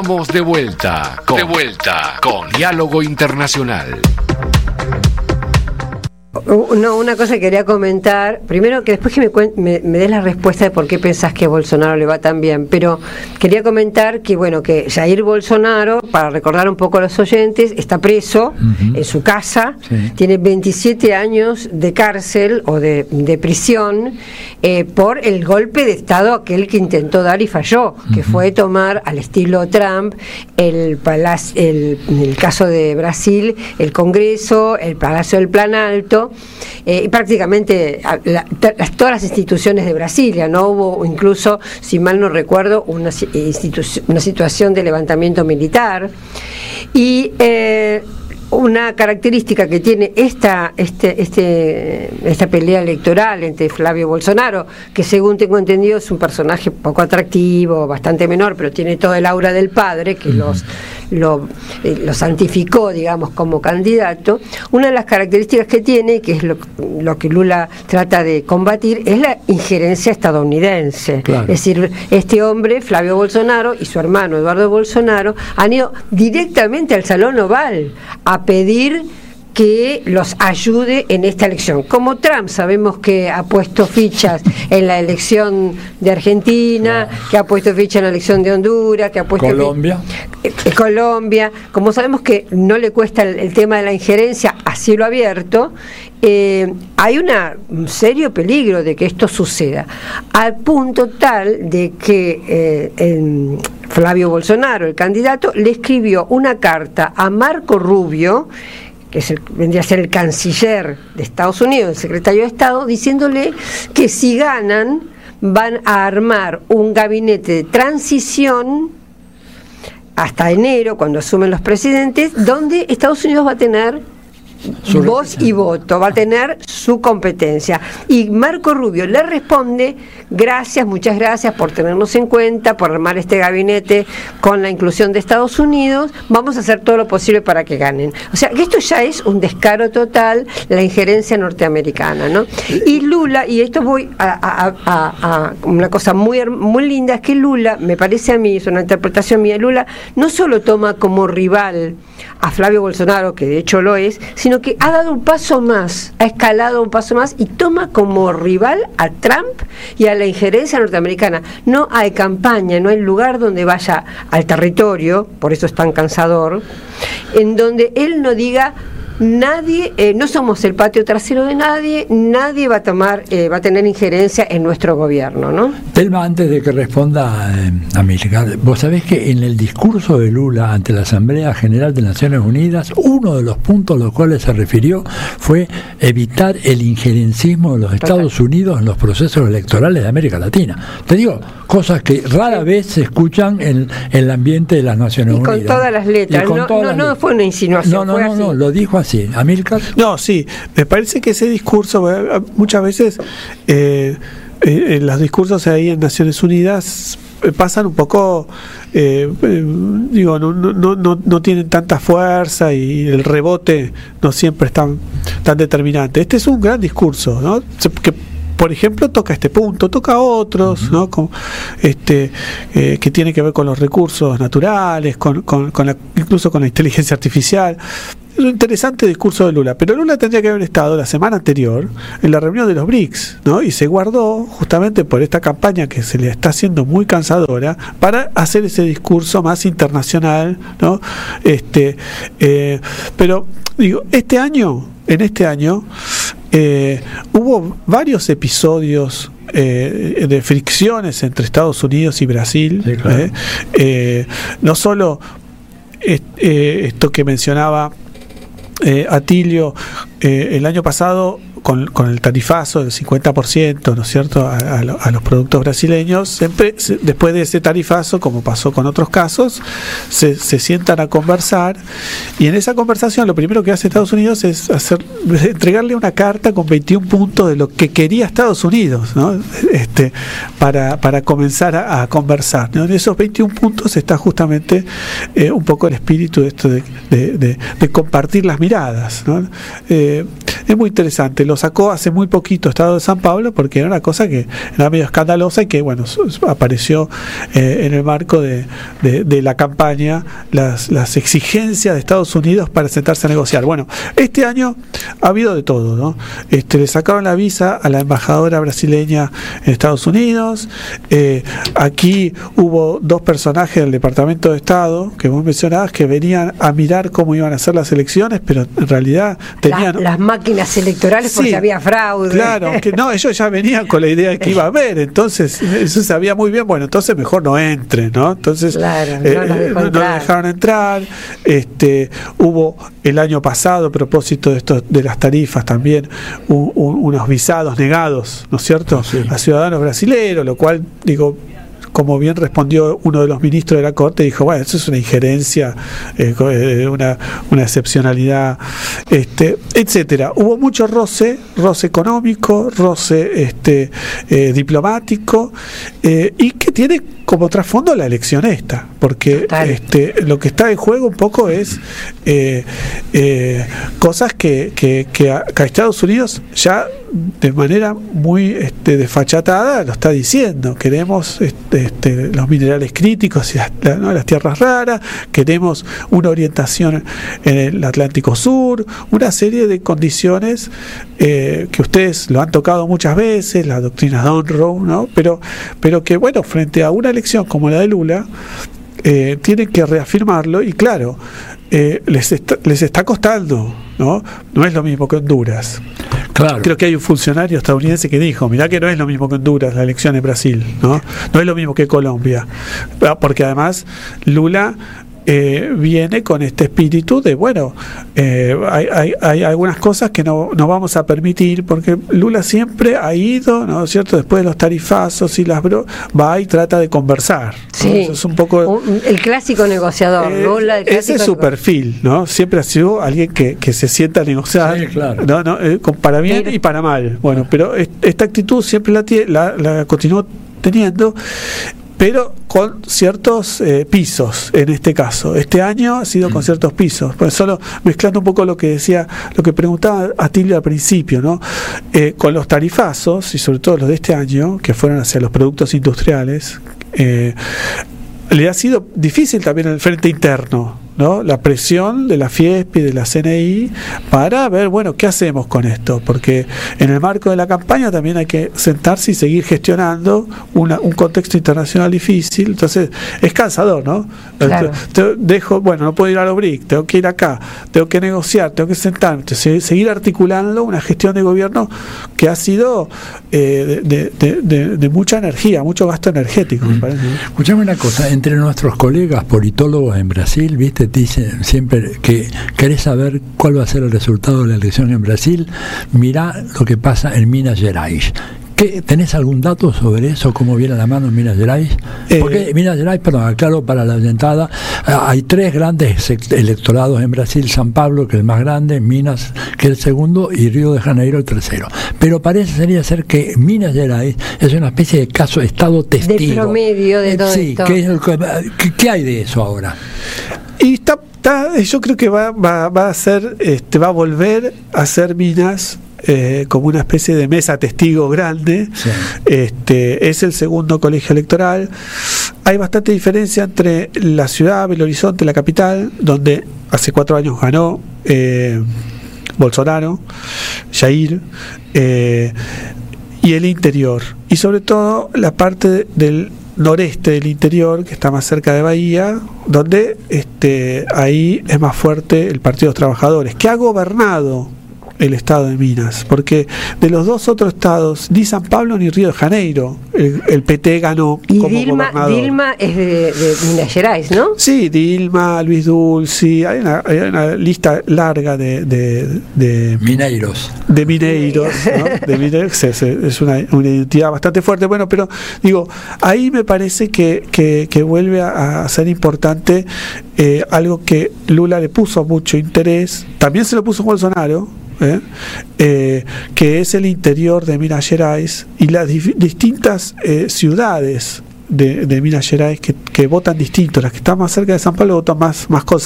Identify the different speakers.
Speaker 1: Estamos de vuelta con Diálogo Internacional.
Speaker 2: Una cosa que quería comentar, primero que después que me des la respuesta de por qué pensás que a Bolsonaro le va tan bien, pero quería comentar que que Jair Bolsonaro, para recordar un poco a los oyentes, está preso en su casa, tiene 27 años de cárcel o de prisión por el golpe de Estado aquel que intentó dar y falló, que fue tomar al estilo Trump el caso de Brasil, el Congreso, el Palacio del Planalto, y prácticamente todas las instituciones de Brasilia. No hubo, incluso, si mal no recuerdo, una situación de levantamiento militar. Y una característica que tiene esta pelea electoral entre Flavio Bolsonaro, que según tengo entendido es un personaje poco atractivo, bastante menor, pero tiene todo el aura del padre, que lo santificó, digamos, como candidato. Una de las características que tiene, que es lo que Lula trata de combatir, es la injerencia estadounidense. Claro. Es decir, este hombre, Flavio Bolsonaro, y su hermano Eduardo Bolsonaro han ido directamente al Salón Oval a pedir que los ayude en esta elección. Como Trump, sabemos que ha puesto fichas en la elección de Argentina, que ha puesto fichas en la elección de Honduras, que ha puesto Colombia. Como sabemos que no le cuesta el tema de la injerencia a cielo abierto, hay un serio peligro de que esto suceda, al punto tal de que Flavio Bolsonaro, el candidato, le escribió una carta a Marco Rubio, que vendría a ser el canciller de Estados Unidos, el secretario de Estado, diciéndole que si ganan van a armar un gabinete de transición hasta enero, cuando asumen los presidentes, donde Estados Unidos va a tener voz y voto, va a tener su competencia. Y Marco Rubio le responde: muchas gracias por tenernos en cuenta, por armar este gabinete con la inclusión de Estados Unidos, vamos a hacer todo lo posible para que ganen. O sea, que esto ya es un descaro total, la injerencia norteamericana, ¿no? Y Lula, y esto voy a una cosa muy linda, es que Lula, me parece a mí, es una interpretación mía, Lula no solo toma como rival a Flavio Bolsonaro, que de hecho lo es, sino que ha dado un paso más, ha escalado un paso más y toma como rival a Trump y a la injerencia norteamericana. No hay campaña, no hay lugar donde vaya al territorio, por eso es tan cansador, en donde él no diga: nadie, no somos el patio trasero de nadie va a tener injerencia en nuestro gobierno, ¿no?
Speaker 3: Telma, antes de que responda Amílcar, vos sabés que en el discurso de Lula ante la Asamblea General de Naciones Unidas, uno de los puntos a los cuales se refirió fue evitar el injerencismo de los Estados Unidos en los procesos electorales de América Latina. Te digo, cosas que rara vez se escuchan en el ambiente de las Naciones Unidas.
Speaker 2: Con todas las letras, no fue una insinuación.
Speaker 3: No, lo dijo así. ¿Amílcar?
Speaker 4: No, sí, me parece que ese discurso, muchas veces los discursos ahí en Naciones Unidas pasan un poco, no tienen tanta fuerza y el rebote no siempre es tan determinante. Este es un gran discurso, ¿no? Que, por ejemplo, toca este punto, toca otros, ¿no? Que tiene que ver con los recursos naturales, incluso con la inteligencia artificial. Es un interesante discurso de Lula, pero Lula tendría que haber estado la semana anterior en la reunión de los BRICS, ¿no? Y se guardó justamente por esta campaña que se le está haciendo muy cansadora para hacer ese discurso más internacional, ¿no? Pero digo, en este año hubo varios episodios de fricciones entre Estados Unidos y Brasil, sí, claro. No solo esto que mencionaba Atilio, el año pasado con el tarifazo del 50%, ¿no es cierto?, a los productos brasileños. Siempre, después de ese tarifazo, como pasó con otros casos, se sientan a conversar, y en esa conversación lo primero que hace Estados Unidos es entregarle una carta con 21 puntos de lo que quería Estados Unidos, ¿no?, para comenzar a conversar, ¿no? En esos 21 puntos está justamente un poco el espíritu de esto de compartir las miradas, ¿no? es muy interesante. Lo sacó hace muy poquito Estado de San Pablo porque era una cosa que era medio escandalosa y que, bueno, apareció en el marco de la campaña, las exigencias de Estados Unidos para sentarse a negociar. Bueno, este año ha habido de todo, ¿no? Le sacaron la visa a la embajadora brasileña en Estados Unidos. Aquí hubo dos personajes del Departamento de Estado que vos mencionabas que venían a mirar cómo iban a ser las elecciones, pero en realidad tenían
Speaker 2: las máquinas electorales, porque había fraude.
Speaker 4: Claro, que no, ellos ya venían con la idea de que iba a haber, entonces eso sabía muy bien. Bueno, entonces mejor no entren, ¿no? Entonces
Speaker 2: claro,
Speaker 4: no dejaron entrar. Hubo el año pasado, a propósito de las tarifas, también unos visados negados, ¿no es cierto?, sí, a ciudadanos brasileños, lo cual, digo, como bien respondió uno de los ministros de la Corte, dijo, bueno, eso es una injerencia, una excepcionalidad, etcétera. Hubo mucho roce económico, roce diplomático, y que tiene como trasfondo la elección esta, porque lo que está en juego un poco es cosas que a Estados Unidos ya de manera muy desfachatada lo está diciendo. Queremos los minerales críticos y las tierras raras, queremos una orientación en el Atlántico Sur, una serie de condiciones que ustedes lo han tocado muchas veces, la doctrina Monroe, ¿no? Pero que, bueno, frente a una elección como la de Lula, tienen que reafirmarlo, y claro, les está costando, ¿no? No es lo mismo que Honduras. Claro. Creo que hay un funcionario estadounidense que dijo, mirá que no es lo mismo que Honduras la elección en Brasil, ¿no? No es lo mismo que Colombia, porque además Lula viene con este espíritu de, bueno, hay algunas cosas que no vamos a permitir, porque Lula siempre ha ido, ¿no es cierto?, después de los tarifazos y va y trata de conversar, ¿no?
Speaker 2: Sí.
Speaker 4: Eso es un poco
Speaker 2: el clásico negociador. Lula,
Speaker 4: ese es su perfil, ¿no? Siempre ha sido alguien que se sienta a negociar, sí, claro, ¿no? Para bien y para mal. Bueno, pero esta actitud siempre la continuó teniendo, pero con ciertos pisos. En este caso, este año ha sido con ciertos pisos. Pues solo mezclando un poco lo que preguntaba Atilio al principio, ¿no? Con los tarifazos, y sobre todo los de este año, que fueron hacia los productos industriales, le ha sido difícil también en el frente interno, ¿no? La presión de la Fiesp y de la CNI para ver, bueno, ¿qué hacemos con esto? Porque en el marco de la campaña también hay que sentarse y seguir gestionando un contexto internacional difícil. Entonces es cansador, ¿no? Claro. No puedo ir a los BRIC, tengo que ir acá, tengo que negociar, tengo que sentarme, seguir articulando una gestión de gobierno que ha sido de mucha energía, mucho gasto energético, me parece.
Speaker 3: Escuchame una cosa, entre nuestros colegas politólogos en Brasil, ¿viste? Dicen siempre que querés saber cuál va a ser el resultado de la elección en Brasil, mirá lo que pasa en Minas Gerais. ¿Tenés algún dato sobre eso? ¿Cómo viene la mano en Minas Gerais? Porque Minas Gerais, perdón, aclaro para la oyentada, hay tres grandes electorados en Brasil: San Pablo, que es el más grande, Minas, que es el segundo, y Río de Janeiro, el tercero. Pero parecería ser que Minas Gerais es una especie de caso estado testigo.
Speaker 2: De promedio de todo esto.
Speaker 3: ¿Qué hay de eso ahora?
Speaker 4: Y yo creo que va a ser, va a volver a ser Minas como una especie de mesa testigo grande. Sí. Es el segundo colegio electoral. Hay bastante diferencia entre la ciudad, Belo Horizonte, la capital, donde hace 4 años ganó Bolsonaro, Jair, y el interior, y sobre todo la parte del noreste del interior, que está más cerca de Bahía, donde ahí es más fuerte el Partido de los Trabajadores, que ha gobernado el estado de Minas, porque de los dos otros estados, ni San Pablo ni Río de Janeiro, el PT ganó como gobernador.
Speaker 2: Dilma es de Minas Gerais, ¿no?
Speaker 4: Sí, Dilma, Luis Dulci, hay una lista larga de
Speaker 3: mineiros.
Speaker 4: De mineiros, ¿no? De mineiros, es una identidad bastante fuerte. Bueno, pero digo, ahí me parece que vuelve a ser importante algo que Lula le puso mucho interés, también se lo puso Bolsonaro, que es el interior de Minas Gerais y las distintas ciudades de Minas Gerais que votan distinto. Las que están más cerca de San Pablo votan más conservadores.